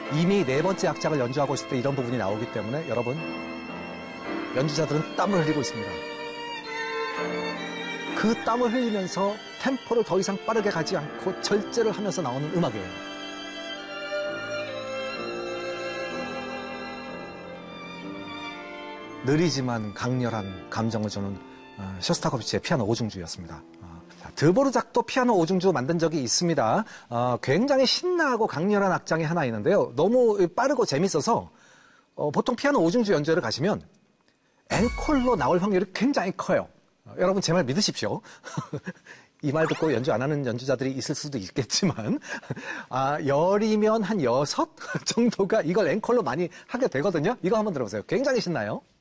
이미 네 번째 악장을 연주하고 있을 때 이런 부분이 나오기 때문에 여러분, 연주자들은 땀을 흘리고 있습니다. 그 땀을 흘리면서 템포를 더 이상 빠르게 가지 않고 절제를 하면서 나오는 음악이에요. 느리지만 강렬한 감정을 주는 쇼스타코비치의 피아노 오중주였습니다. 드보르작도 피아노 오중주 만든 적이 있습니다. 굉장히 신나고 강렬한 악장이 하나 있는데요. 너무 빠르고 재밌어서 보통 피아노 오중주 연주회를 가시면 앵콜로 나올 확률이 굉장히 커요. 여러분 제 말 믿으십시오. 이 말 듣고 연주 안 하는 연주자들이 있을 수도 있겠지만 열이면 한 6 정도가 이걸 앵콜로 많이 하게 되거든요. 이거 한번 들어보세요. 굉장히 신나요.